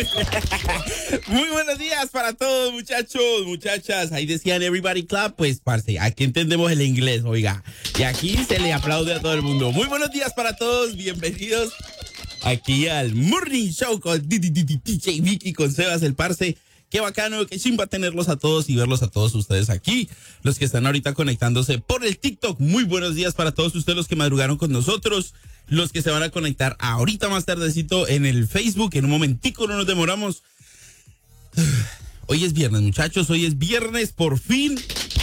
Muy buenos días para todos, muchachos, muchachas. Ahí decían everybody clap, pues, parce, aquí entendemos el inglés, oiga. Y aquí se le aplaude a todo el mundo. Muy buenos días para todos, bienvenidos aquí al Morning Show con DJ Mickey, con Sebas el parce. Qué bacano, qué chimba tenerlos a todos y verlos a todos ustedes aquí. Los que están ahorita conectándose por el TikTok, muy buenos días para todos ustedes los que madrugaron con nosotros. Los que se van a conectar ahorita más tardecito en el Facebook, en un momentico, no nos demoramos. Hoy es viernes, muchachos, hoy es viernes, por fin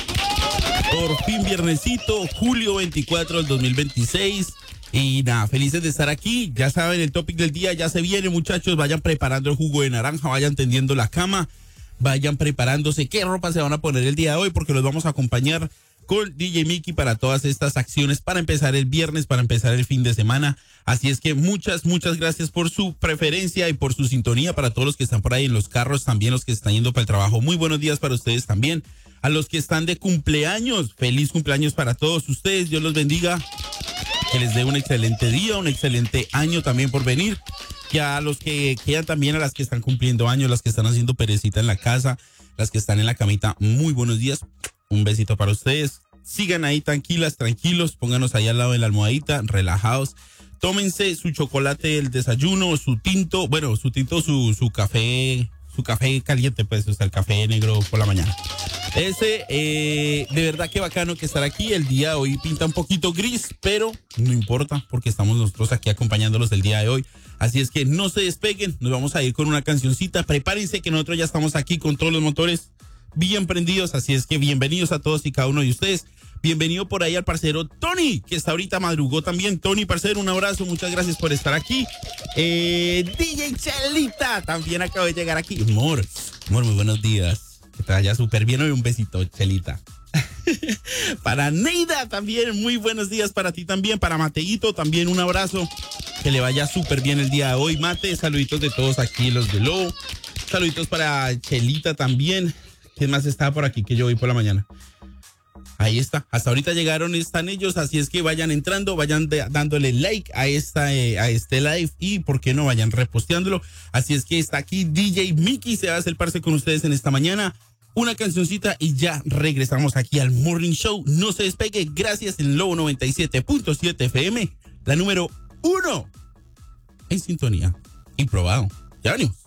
viernesito, julio 24 del 2026. Y nada, felices de estar aquí. Ya saben, el topic del día ya se viene, muchachos. Vayan preparando el jugo de naranja, vayan tendiendo la cama, vayan preparándose qué ropa se van a poner el día de hoy, porque los vamos a acompañar con DJ Mickey para todas estas acciones, para empezar el viernes, para empezar el fin de semana. Así es que muchas gracias por su preferencia y por su sintonía. Para todos los que están por ahí en los carros, también los que están yendo para el trabajo, muy buenos días para ustedes también. A los que están de cumpleaños, feliz cumpleaños para todos ustedes. Dios los bendiga, que les dé un excelente día, un excelente año también por venir. Y a los que quedan también, a las que están cumpliendo años, las que están haciendo perecita en la casa, las que están en la camita, muy buenos días. Un besito para ustedes. Sigan ahí tranquilas, tranquilos. Pónganos ahí al lado de la almohadita, relajados. Tómense su chocolate, el desayuno, su tinto, su café caliente, pues, o sea, el café negro por la mañana. De verdad que bacano que estar aquí. El día de hoy pinta un poquito gris, pero no importa, porque estamos nosotros aquí acompañándolos el día de hoy. Así es que no se despeguen, nos vamos a ir con una cancioncita. Prepárense que nosotros ya estamos aquí con todos los motores bien prendidos, así es que bienvenidos a todos y cada uno de ustedes. Bienvenido por ahí al parcero Tony, que está ahorita madrugó también. Tony, parcero, un abrazo, muchas gracias por estar aquí. DJ Chelita también acaba de llegar aquí. Amor, muy buenos días. Que te vaya súper bien hoy, un besito, Chelita. Para Neida también, muy buenos días para ti también. Para Mateito también un abrazo. Que le vaya súper bien el día de hoy, Mate. Saluditos de todos aquí, los de Lobo. Saluditos para Chelita también. ¿Quién más está por aquí que yo vi por la mañana? Ahí está. Hasta ahorita están ellos, así es que vayan entrando, vayan dándole like a este live y por qué no vayan reposteándolo. Así es que está aquí DJ Mickey, se va a hacer parce con ustedes en esta mañana. Una cancioncita y ya regresamos aquí al Morning Show. No se despegue, gracias en Lobo 97.7 FM, la número 1 en sintonía y probado. Ya venimos.